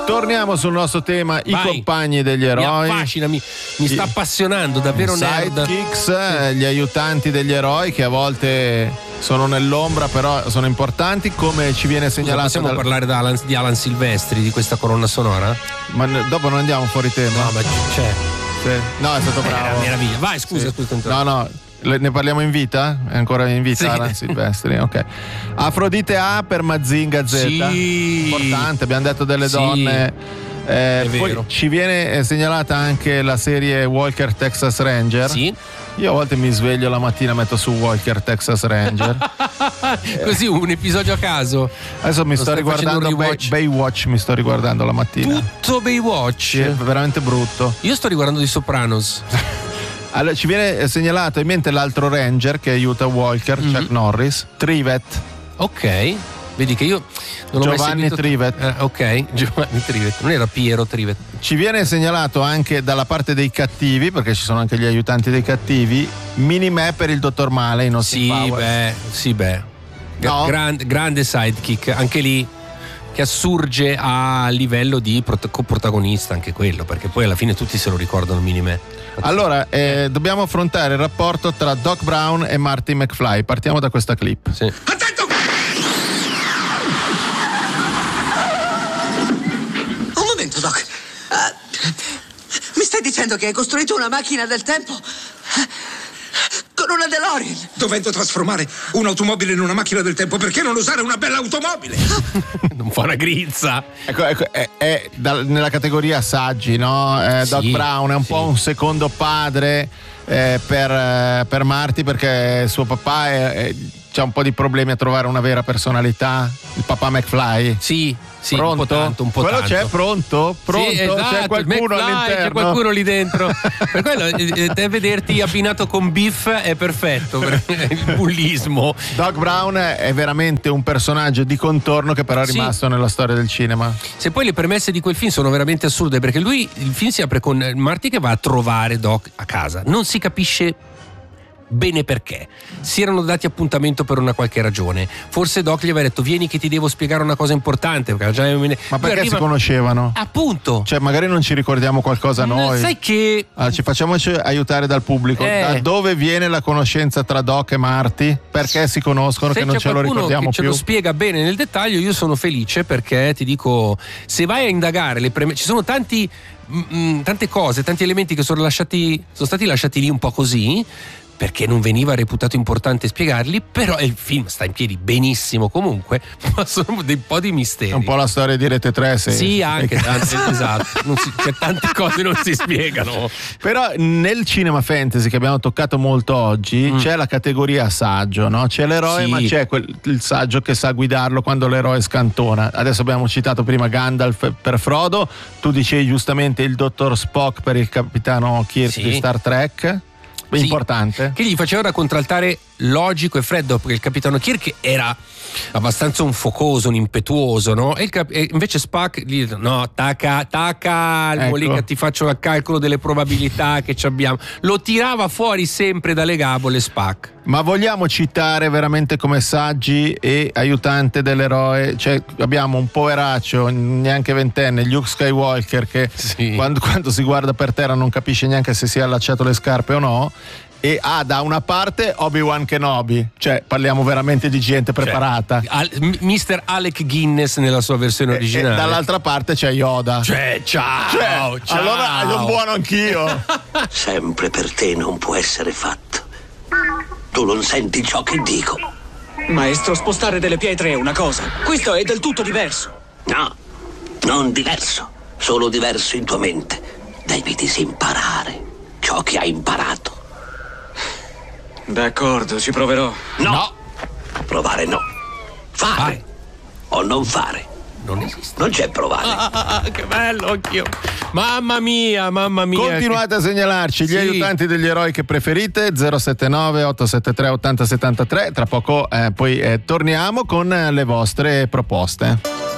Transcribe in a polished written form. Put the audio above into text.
Torniamo sul nostro tema, i compagni degli eroi. Mi affascina, mi sta appassionando, davvero nerd. Sidekicks, gli aiutanti degli eroi che a volte sono nell'ombra però sono importanti, come ci viene segnalato. Possiamo parlare di Alan Silvestri, di questa colonna sonora? Ma dopo non andiamo fuori tema. No, ma c'è. Sì. No, è stato bravo. Meraviglia. Vai, scusa. No. Ne parliamo in vita? È ancora in vita? Sì. Alan Silvestri, ok. Afrodite A per Mazinga Z. Sì. Importante, abbiamo detto delle donne. Poi ci viene segnalata anche la serie Walker Texas Ranger. Sì. Io a volte mi sveglio la mattina, metto su Walker Texas Ranger. Così un episodio a caso. Adesso mi sto riguardando Baywatch, mi sto riguardando la mattina. Tutto Baywatch? Sì, è veramente brutto. Io sto riguardando di Sopranos. Allora, ci viene segnalato in mente l'altro Ranger che aiuta Walker, Chuck Norris, Trivet. Ok, vedi che io non l'ho Giovanni mai seguito. Trivet. Ok, Giovanni Trivet, non era Piero Trivet. Ci viene segnalato anche dalla parte dei cattivi, perché ci sono anche gli aiutanti dei cattivi, Minimè per il Dottor Male in Austin Powers. Sì, no? Grande sidekick, anche lì che assurge a livello di coprotagonista, anche quello, perché poi alla fine tutti se lo ricordano Minimè. Allora, dobbiamo affrontare il rapporto tra Doc Brown e Marty McFly. Partiamo da questa clip. Sì. Attento! Un momento, Doc. Mi stai dicendo che hai costruito una macchina del tempo? Con una DeLorean? Dovendo trasformare un'automobile in una macchina del tempo, perché non usare una bella automobile? Non fa una grizza. Ecco, è nella categoria saggi, no? Doc Brown è un po' un secondo padre per Marty, perché suo papà c'ha un po' di problemi a trovare una vera personalità. Il papà McFly. Sì, pronto? un po' quello tanto. C'è pronto? Sì, esatto, c'è qualcuno all'interno. C'è qualcuno lì dentro. Per quello te vederti abbinato con Biff è perfetto per il bullismo. Doc Brown è veramente un personaggio di contorno che però è rimasto nella storia del cinema. Se poi le premesse di quel film sono veramente assurde, perché il film si apre con Marty che va a trovare Doc a casa, non si capisce bene perché. Si erano dati appuntamento per una qualche ragione. Forse Doc gli aveva detto: vieni che ti devo spiegare una cosa importante, perché ma perché si conoscevano? Appunto. Cioè magari non ci ricordiamo qualcosa noi. Sai che ci facciamoci aiutare dal pubblico. Da dove viene la conoscenza tra Doc e Marty? Perché si conoscono? Se che non ce lo ricordiamo che più. Ce lo spiega bene nel dettaglio, io sono felice, perché ti dico, se vai a indagare ci sono tante cose, tanti elementi che sono stati lasciati lì un po' così, perché non veniva reputato importante spiegarli, però il film sta in piedi benissimo comunque, ma sono un po' di misteri. È un po' la storia di Rete 3. Sì, anche esatto. C'è tante cose non si spiegano. Però nel cinema fantasy che abbiamo toccato molto oggi c'è la categoria saggio, no? C'è l'eroe, ma c'è il saggio che sa guidarlo quando l'eroe scantona. Adesso abbiamo citato prima Gandalf per Frodo, tu dicevi giustamente il dottor Spock per il capitano Kirk di Star Trek. Importante, che gli faceva da contraltare logico e freddo, perché il capitano Kirk era abbastanza un focoso, un impetuoso, no? E invece Spock gli dice: no, calmo, lì che ti faccio il calcolo delle probabilità che ci abbiamo. Lo tirava fuori sempre dalle gabole Spock. Ma vogliamo citare veramente come saggi e aiutante dell'eroe? Cioè, abbiamo un poveraccio, neanche ventenne, Luke Skywalker, che quando si guarda per terra non capisce neanche se si è allacciato le scarpe o no. E da una parte Obi-Wan Kenobi, cioè parliamo veramente di gente preparata. Mr. Alec Guinness nella sua versione originale. E dall'altra parte c'è Yoda. Ciao. Allora sono buono anch'io. Sempre per te non può essere fatto. Tu non senti ciò che dico. Maestro, spostare delle pietre è una cosa. Questo è del tutto diverso. No, non diverso. Solo diverso in tua mente. Devi disimparare ciò che hai imparato. D'accordo, ci proverò. No. Provare no. Fare. O non fare. Non esiste. Non c'è provare. Che bello, anch'io. Mamma mia. Continuate a segnalarci gli aiutanti degli eroi che preferite. 079 873 8073. Tra poco poi torniamo con le vostre proposte.